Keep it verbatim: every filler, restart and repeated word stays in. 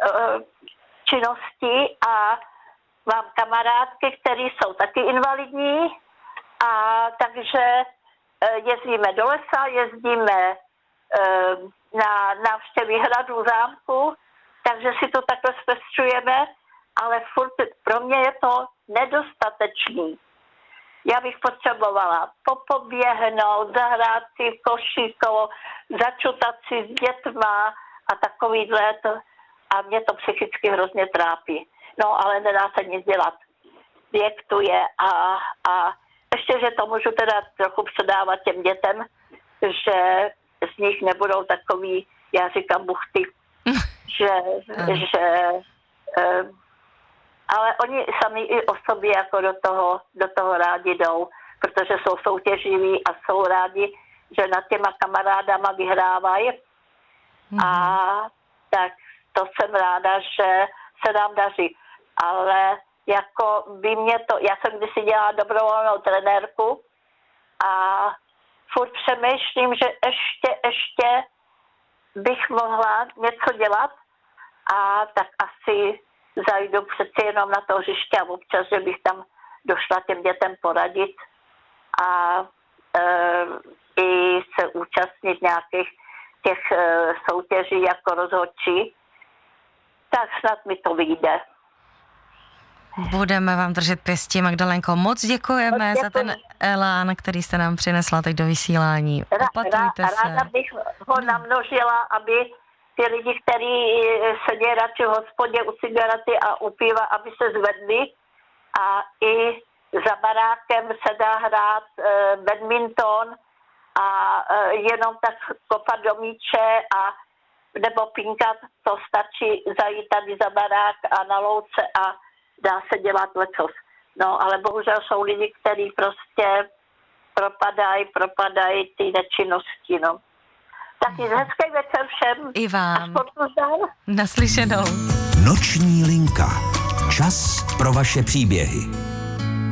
činnosti a mám kamarádky, které jsou taky invalidní a takže jezdíme do lesa, jezdíme na návštěvy hradů, zámku, takže si to takhle zpestřujeme, ale furt pro mě je to nedostatečný. Já bych potřebovala popoběhnout, zahrát si košíko, začutat si s dětma a takovýhle to, a mě to psychicky hrozně trápí. No, ale nedá se nic dělat. Věk tu je a, a ještě, že to můžu teda trochu předávat těm dětem, že z nich nebudou takový, já říkám, buchty, že, že um, ale oni sami i o sobě jako do toho, do toho rádi jdou, protože jsou soutěživí a jsou rádi, že nad těma kamarádama vyhrávají. Mm. A tak to jsem ráda, že se nám daří. Ale jako by mě to, já jsem kdysi dělala dobrovolnou trenérku a furt přemýšlím, že ještě, ještě bych mohla něco dělat a tak asi zajdu přeci jenom na to hřiště a občas, že bych tam došla těm dětem poradit a e, i se účastnit nějakých těch e, soutěží jako rozhodčí, tak snad mi to vyjde. Budeme vám držet pěstí, Magdalenko. Moc děkujeme Děkuji. za ten elán, který jste nám přinesla teď do vysílání. Opatrujte se. Ráda bych ho namnožila, aby ty lidi, kteří sedí radši v hospodě u cigarety a u piva, aby se zvedli a i za barákem se dá hrát e, badminton a e, jenom tak kopat do míče a nebo pinkat, to stačí zajít tady za barák a na louce a dá se dělat lecos. No, ale bohužel jsou lidi, kteří prostě propadají, propadají ty nečinnosti, no. Taky hezký večer všem. I vám. A naslyšenou. Noční linka. Čas pro vaše příběhy.